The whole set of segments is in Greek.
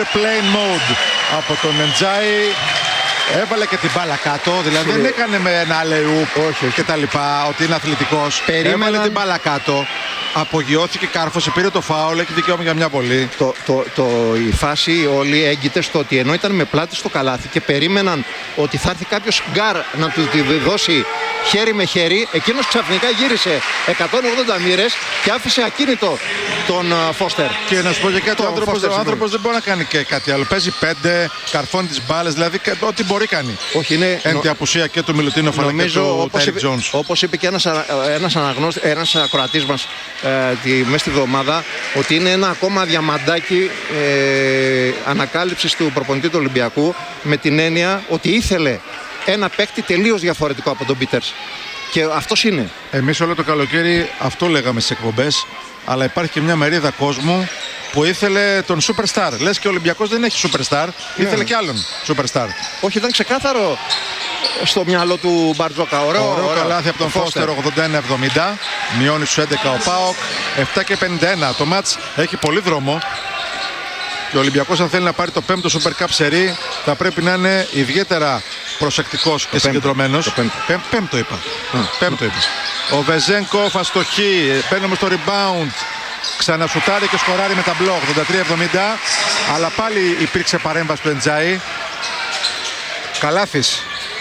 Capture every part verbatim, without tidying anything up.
plane mode από τον Εντζάι. Έβαλε και την μπάλα κάτω, δηλαδή δεν έκανε με ένα αλεούπ και τα λοιπά, ότι είναι αθλητικός. Περίμεναν... Έβαλε την μπάλα κάτω, απογειώθηκε, κάρφωσε, πήρε το φάουλ, έχει δικαίωμα για μια βολή. Το, το, το, η φάση όλοι έγκυται στο ότι ενώ ήταν με πλάτη στο καλάθι και περίμεναν ότι θα έρθει κάποιος γκάρ να του τη δώσει χέρι με χέρι, εκείνος ξαφνικά γύρισε εκατόν ογδόντα μοίρες και άφησε ακίνητο τον uh, Φώστερ. Και να σου πω και κάτι, ο άνθρωπος, ο άνθρωπος δεν μπορεί να κάνει και κάτι άλλο. Παίζει πέντε, καρφώνει τις μπάλες, δηλαδή ό,τι μπορεί κάνει. Όχι, είναι... Εν τη απουσία και του Μιλουτίνοφ αλλά και του Τάιρικ Τζόνς. Όπως είπε και ένας, ένας, αναγνώστη, ένας ακροατής μας ε, τη, μέσα στη εβδομάδα, ότι είναι ένα ακόμα διαμαντάκι ε, ανακάλυψης του προπονητή του Ολυμπιακού, με την έννοια ότι ήθελε ένα παίκτη τελείως διαφορετικό από τον Πίτερς. Και αυτός είναι. Εμείς όλο το καλοκαίρι αυτό λέγαμε στις εκπομπές, αλλά υπάρχει και μια μερίδα κόσμου που ήθελε τον Superstar. Λες και ο Ολυμπιακός δεν έχει Superstar, yeah. ήθελε και άλλον Superstar. Όχι, ήταν ξεκάθαρο στο μυαλό του Μπαρτζόκα. Ωραίο, ωραίο καλάθι από τον Φώστερ, ογδόντα ένα εβδομήντα. Μειώνει στους έντεκα ο ΠΑΟΚ, επτά και πενήντα ένα. Το μάτς έχει πολύ δρόμο. Και ο Ολυμπιακός, αν θέλει να πάρει το πέμπτο Super Cup σερί, θα πρέπει να είναι ιδιαίτερα προσεκτικός και συγκεντρωμένος. Το πέμπτο. Πέ, πέμπτο είπα. Mm. Πέμπτο είπα. Ο Βεζένκοφ αστοχή, παίρνουμε στο rebound. Ξανασουτάρει και σκοράρει με ταμπλό, ογδόντα τρία εβδομήντα. Αλλά πάλι υπήρξε παρέμβαση του Εντζάι. Καλάθις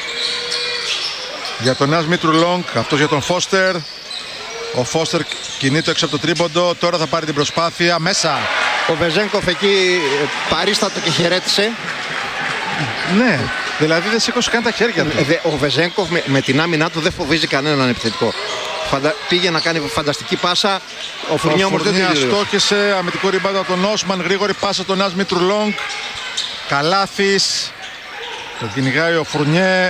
για τον Νας Μήτρου-Λόγκ, αυτός για τον Φώστερ. Ο Φώστερ κινείται έξω από το τρίποντο, τώρα θα πάρει την προσπάθεια μέσα. Ο Βεζένκοφ εκεί παρίστατο και χαιρέτησε. Ναι, δηλαδή δεν σήκωσε καν τα χέρια του. Ο Βεζένκοφ με, με την άμυνά του δεν φοβίζει κανέναν επιθετικό. Φαντα... Πήγε να κάνει φανταστική πάσα. Ο Φουρνιά όμως δεν την στόχισε. Αμυντικό ριμπάουντ από τον Όσμαν. Γρήγορη πάσα τον Νας Μήτρου-Λόγκ. Καλάθις. Το κυνηγάει ο Φουρνιέ.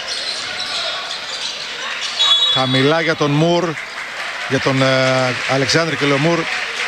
Χαμηλά για τον Μουρ. Για τον ε, Αλεξάνδρη και Λεομούρ.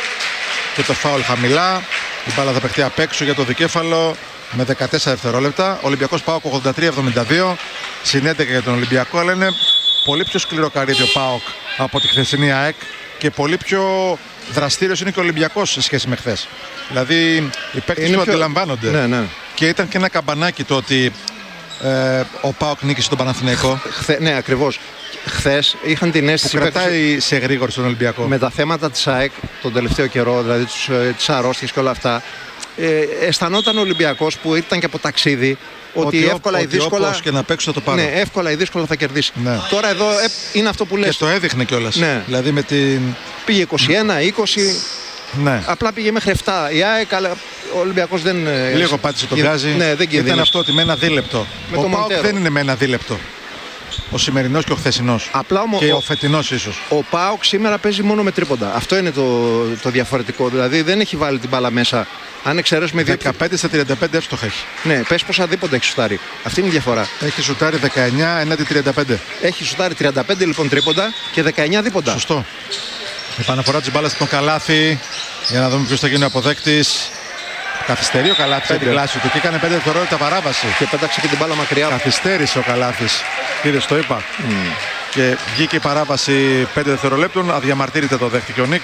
Και το φάουλ χαμηλά. Η μπάλα θα παιχτεί απ' έξω για το δικέφαλο με δεκατέσσερα δευτερόλεπτα. Ολυμπιακός ΠΑΟΚ ογδόντα τρία εβδομήντα δύο. Συνέντεκα για τον Ολυμπιακό, αλλά είναι πολύ πιο σκληρό καρύδι ο ΠΑΟΚ από τη χθεσινή ΑΕΚ και πολύ πιο δραστήριος είναι και ο Ολυμπιακός σε σχέση με χθες. Δηλαδή οι παίκτες του πιο... αντιλαμβάνονται. Ναι, ναι. Και ήταν και ένα καμπανάκι το ότι ε, ο ΠΑΟΚ νίκησε τον Παναθηναϊκό. Χθε, ναι, ακριβώς. Χθες είχαν την αίσθηση που κρατάει παίκτες... σε γρήγορη στον Ολυμπιακό. Με τα θέματα της ΑΕΚ τον τελευταίο καιρό, δηλαδή τις αρρώστιες και όλα αυτά, ε, αισθανόταν ο Ολυμπιακός που ήταν και από ταξίδι ότι, ότι εύκολα ή δύσκολα. Όπως και να παίξει θα το πάρει. Ναι, εύκολα ή δύσκολα θα κερδίσει. Ναι. Τώρα εδώ ε, είναι αυτό που λες. Και το έδειχνε κιόλας. Ναι. Δηλαδή με την... Πήγε είκοσι ένα είκοσι. Ναι. Απλά πήγε μέχρι επτά. Η ΑΕΚ, ο Ολυμπιακός δεν. Λίγο πάτησε τον γκάζι. Ναι, δεν ήταν αυτό ότι με ένα δίλεπτο. Με ο ΠΑΟΚ δεν είναι με ένα δίλεπτο. Ο σημερινός και ο χθεσινός. Απλά ομο... Και ο, ο φετινός ίσως. Ο ΠΑΟΚ σήμερα παίζει μόνο με τρίποντα. Αυτό είναι το, το διαφορετικό. Δηλαδή δεν έχει βάλει την μπάλα μέσα. Αν εξαιρέσουμε δεκαπέντε στα τριάντα πέντε εύστοχα έχει. Ναι, πες πόσα δίποτα έχει σουτάρει. Αυτή είναι η διαφορά. Έχει σουτάρει δεκαεννιά έναντι τριάντα πέντε. Έχει σουτάρει τριάντα πέντε λοιπόν τρίποντα και δεκαεννιά δίποτα. Σωστό. Επαναφορά της μπάλας στον Καλάθι. Για να δούμε ποιος θα γίνει ο αποδέκτης. Καθυστερεί ο Καλάθις στην κλάση του και έκανε πέντε δευτερόλεπτα παράβαση. Και πέταξε και την μπάλα μακριά. Καθυστέρησε ο Καλάθις. Είδες, το είπα. Mm. Και βγήκε η παράβαση πέντε δευτερολέπτων. Αδιαμαρτύρητα το δέχτηκε ο Νίκ.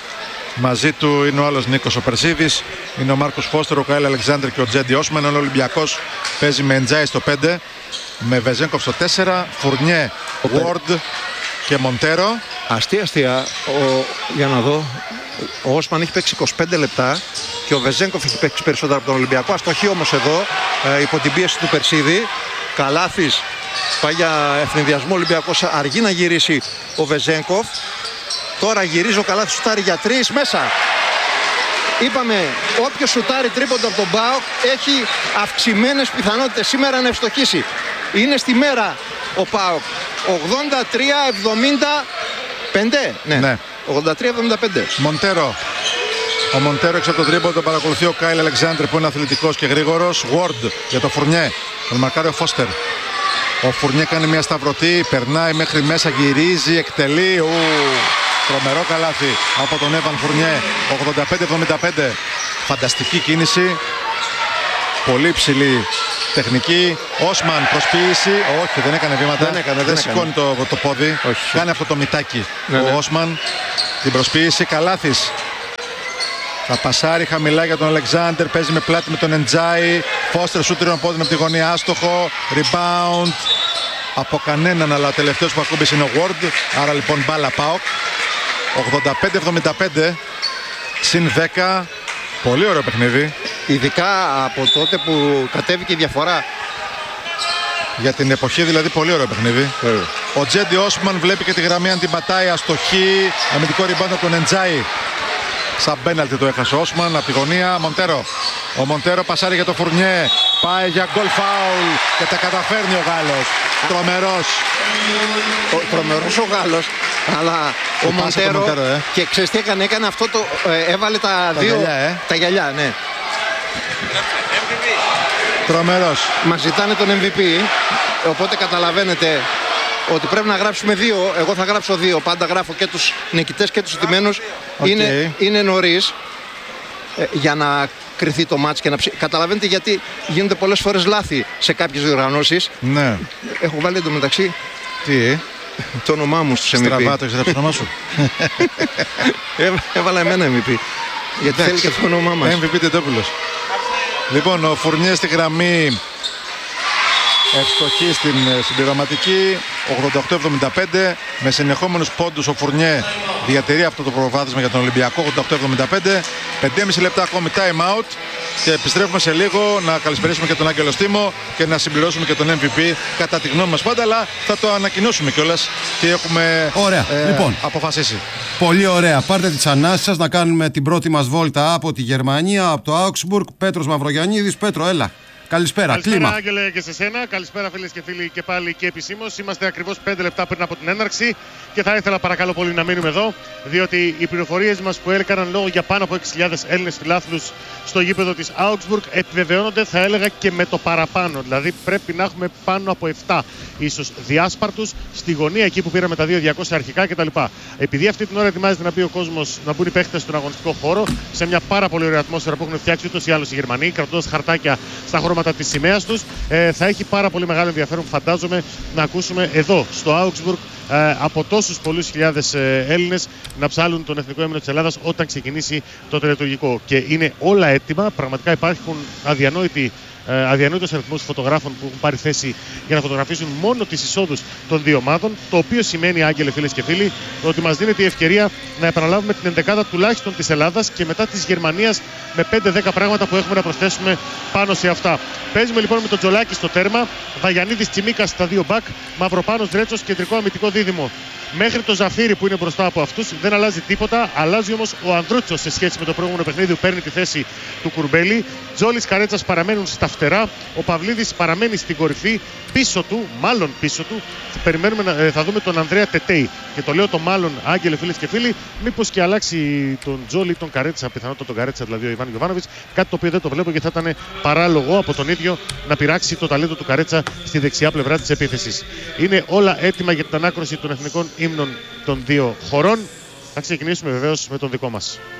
Μαζί του είναι ο άλλος Νίκος ο Περσίδης. Είναι ο Μάρκος Φώστερ, ο Καέλ Αλεξάνδρ και ο Τζέντι Όσμαν. Ο Ολυμπιακός παίζει με Εντζάι στο πέντε. Με Βεζένκοφ στο τέσσερα. Φουρνιέ, Ward και Μοντέρο. Αστεία, αστεία. Ο... Για να δω. Ο Όσμαν έχει παίξει είκοσι πέντε λεπτά και ο Βεζένκοφ έχει παίξει περισσότερα από τον Ολυμπιακό. Αστοχή όμως εδώ ε, υπό την πίεση του Περσίδη. Καλάθις πάει για ευνηδιασμό. Ολυμπιακός αργεί να γυρίσει ο Βεζένκοφ. Τώρα γυρίζει ο Καλάθις, σουτάρει για τρεις μέσα. Είπαμε, όποιος σουτάρει τρίποντα από τον ΠΑΟΚ έχει αυξημένες πιθανότητες σήμερα να ευστοχήσει. Είναι στη μέρα ο ΠΑΟΚ. ογδόντα τρία εβδομήντα πέντε. Ναι. ναι. ογδόντα τρία εβδομήντα πέντε. Μοντέρο. Ο Μοντέρο έξω από το τρίποντο παρακολουθεί ο Κάιλ Αλεξάνδρ που είναι αθλητικός και γρήγορος. Ward για το Φουρνιέ. Τον μαρκάρει ο Φώστερ. Ο Φουρνιέ κάνει μια σταυρωτή, περνάει μέχρι μέσα, γυρίζει, εκτελεί. Ου, τρομερό καλάθι από τον Έβαν Φουρνιέ. ογδόντα πέντε εβδομήντα πέντε. Φανταστική κίνηση. Πολύ ψηλή τεχνική. Όσμαν προσποίηση. Όχι, δεν έκανε βήματα. Δεν, έκανε, δεν, δεν σηκώνει το, το πόδι. Όχι. Κάνει αυτό το μητάκι. Ναι, ο ναι. Όσμαν. Την προσποίηση. Καλάθις. Θα πασάρει χαμηλά για τον Αλεξάνδερ. Παίζει με πλάτη με τον Εντζάι. Φώστερ σούτ τριών πόντων από τη γωνία, άστοχο. Rebound από κανέναν, αλλά ο τελευταίος που ακούμπησε είναι ο Ward. Άρα λοιπόν μπάλα ΠΑΟΚ. ογδόντα πέντε εβδομήντα πέντε συν δέκα. Πολύ ωραίο παιχνίδι. Ειδικά από τότε που κατέβηκε η διαφορά. Για την εποχή δηλαδή πολύ ωραίο παιχνίδι. Yeah. Ο Τζέντι Όσμαν βλέπει και τη γραμμή αν την πατάει, αστοχή. Αμυντικό rebound από τον Εντζάι. Σαν πέναλτι το έχασε ο Όσμαν από τη γωνία. Μοντέρο. Ο Μοντέρο πασάρει για το Φουρνιέ. Πάει για γκολ φάουλ και τα καταφέρνει ο Γάλλος. Τρομερός. Ο, τρομερός ο Γάλλος. Αλλά ο Μοντέρο, Μοντέρο ε. και ξέρεις τι έκανε, έκανε αυτό το, ε, έβαλε τα, τα δύο, γυαλιά, ε. τα γυαλιά, ναι. Τρομερός. Μας ζητάνε τον εμ βι πι, οπότε καταλαβαίνετε ότι πρέπει να γράψουμε δύο. Εγώ θα γράψω δύο. Πάντα γράφω και τους νικητές και τους ηττημένους. Okay. Είναι, είναι νωρίς ε, για να κρυθεί το μάτς και να ψη... Καταλαβαίνετε γιατί γίνονται πολλές φορές λάθη σε κάποιες διοργανώσεις. Ναι. Έχω βάλει εντωμεταξύ Τι? το όνομά μου στους εμ βι πι. Στραβά το έχεις γράψει το όνομά σου. Έβαλα εμένα εμ βι πι. Γιατί θέλει και το όνομά μας. εμ βι πι Τετόπουλος. Λοιπόν, ο Φουρνιέ στη γραμμή. Ευστοχή στην συμπληρωματική. ογδόντα οκτώ εβδομήντα πέντε. Με συνεχόμενους πόντους ο Φουρνιέ διατηρεί αυτό το προβάδισμα για τον Ολυμπιακό. ογδόντα οκτώ εβδομήντα πέντε. πέντε και μισό λεπτά ακόμη time out. Και επιστρέφουμε σε λίγο να καλησπερίσουμε και τον Άγγελο Στίμο και να συμπληρώσουμε και τον εμ βι πι κατά τη γνώμη μας πάντα. Αλλά θα το ανακοινώσουμε κιόλας τι έχουμε ωραία. Ε, λοιπόν, αποφασίσει. Πολύ ωραία. Πάρτε τις ανάσεις σας να κάνουμε την πρώτη μας βόλτα από τη Γερμανία, από το Augsburg. Πέτρος Μαυρογιαννίδης. Πέτρο, έλα. Καλησπέρα, Καλησπέρα κλίμα. Άγγελε και σε σένα. Καλησπέρα φίλες και φίλοι και πάλι και επισήμως. Είμαστε ακριβώς πέντε λεπτά πριν από την έναρξη και θα ήθελα παρακαλώ πολύ να μείνουμε εδώ, διότι οι πληροφορίες μας που έκαναν λόγο για πάνω από έξι χιλιάδες Έλληνες φιλάθλους στο γήπεδο της Augsburg επιβεβαιώνονται, θα έλεγα, και με το παραπάνω. Δηλαδή πρέπει να έχουμε πάνω από επτά ίσως διάσπαρτους στη γωνία εκεί που πήραμε τα δύο διακόσια αρχικά κτλ. Επειδή αυτή την ώρα ετοιμάζεται να μπει ο κόσμος, να μπουν οι παίχτες στον αγωνιστικό χώρο, σε μια πάρα πολύ ωραία ατμόσφαιρα που έχουν φτιάξει ούτως ή άλλως οι Γερμανοί, κρατώντας χαρτάκια στα χρώματα της σημαίας τους, ε, θα έχει πάρα πολύ μεγάλο ενδιαφέρον, φαντάζομαι, να ακούσουμε εδώ στο Augsburg ε, από τόσους πολλούς χιλιάδες ε, Έλληνες να ψάλουν τον εθνικό ύμνο της Ελλάδας όταν ξεκινήσει το τελετουργικό. Και είναι όλα έτοιμα, πραγματικά υπάρχουν αδιανόητοι αδιανόητος αριθμός φωτογράφων που έχουν πάρει θέση για να φωτογραφίσουν μόνο τις εισόδους των δύο ομάδων. Το οποίο σημαίνει, Άγγελε, φίλες και φίλοι, ότι μας δίνεται η ευκαιρία να επαναλάβουμε την ενδεκάδα τουλάχιστον της Ελλάδας και μετά της Γερμανίας με πέντε δέκα πράγματα που έχουμε να προσθέσουμε πάνω σε αυτά. Παίζουμε λοιπόν με τον Τζολάκη στο τέρμα, Βαγιανίδης Τσιμίκας στα δύο μπακ, Μαυροπάνος Δρέτσος, κεντρικό αμυντικό δίδυμο. Μέχρι το Ζαφύρι που είναι μπροστά από αυτούς δεν αλλάζει τίποτα. Αλλάζει όμως ο Ανδρούτσος σε σχέση με το προηγούμενο παιχνίδι που παίρνει τη θέση του Κουρμπέλη. Τζόλης, Καρέτσας παραμένουν στα φτερά. Ο Παυλίδης παραμένει στην κορυφή. Πίσω του, μάλλον πίσω του, θα, περιμένουμε, θα δούμε τον Ανδρέα Τετέι. Και το λέω το μάλλον, Άγγελε, φίλες και φίλοι, μήπως και αλλάξει τον Τζόλη, τον Καρέτσα, πιθανότατα τον Καρέτσα, δηλαδή ο Ιβάν Γιοβάνοβιτς. Κάτι το οποίο δεν το βλέπω και θα ήταν παράλογο από τον ίδιο να πειράξει το ταλέντο του Καρέτσα στη δεξιά πλευρά της επίθεσης. Είναι όλα έτοιμα για την ανάκρωση των εθνικών ύμνων των δύο χωρών. Θα ξεκινήσουμε βεβαίως με τον δικό μας.